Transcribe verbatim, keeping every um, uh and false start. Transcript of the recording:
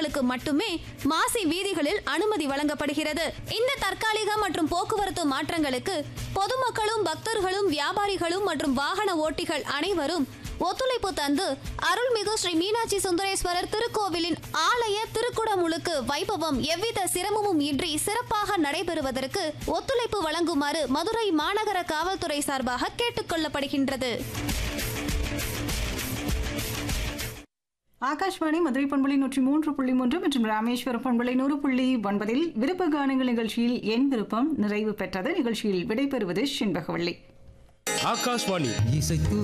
நாட்களுக்கு மட்டுமே மாசி வீதிகளில் அனுமதி வழங்கப்படுகிறது. இந்த தற்காலிக மற்றும் போக்குவரத்து மாற்றங்களுக்கு பொதுமக்களும் பக்தர்களும் வியாபாரிகளும் மற்றும் வாகன ஓட்டிகள் அனைவரும் ஒத்துழைப்பு தந்து அருள்மிகு ஸ்ரீ மீனாட்சி சுந்தரேஸ்வரர் திருக்கோவிலின் ஆலய திருக்குடமுழுக்கு வைபவம் எவ்வித சிரமமும் இன்றி சிறப்பாக நடைபெறுவதற்கு ஒத்துழைப்பு வழங்குமாறு மதுரை மாநகர காவல்துறை சார்பாக கேட்டுக் கொள்ளப்படுகின்றது. ஆகாஷ்வாணி மதுரை பண்பலை நூற்றி மூன்று புள்ளி மூன்று மற்றும் ராமேஸ்வரம் பண்பலை நூறு புள்ளி ஒன்பதில் விருப்ப கானங்கள் நிகழ்ச்சியில் என் விருப்பம் நிறைவு பெற்றது. நிகழ்ச்சியில் விடைபெறுவது செண்பகவள்ளி. ஆகாஷ்வாணி இசைத்து